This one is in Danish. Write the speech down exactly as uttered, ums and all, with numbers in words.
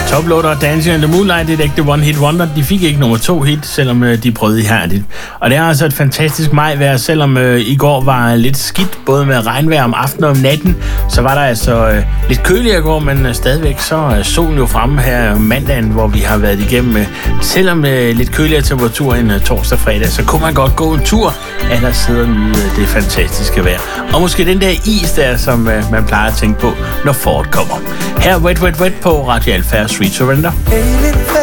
Top Loader og Dancing in the Moonlight, det er ikke The One Hit Wonder. De fik ikke nummer to hit, selvom øh, de prøvede ihærdigt. Og det er altså et fantastisk majvejr, selvom øh, i går var lidt skidt, både med regnvejr om aftenen og om natten. Så var der altså øh, lidt køligere i går, men øh, stadigvæk så er solen jo fremme her mandagen, hvor vi har været igennem. Øh, selvom øh, lidt køligere temperatur end øh, torsdag og fredag, så kunne man godt gå en tur, eller sidde og nyde øh, det fantastiske vejr. Og måske den der is der, som øh, man plejer at tænke på, når foråret kommer. Her Wet Wet Wet på Radio Alfa Sweet Surrender.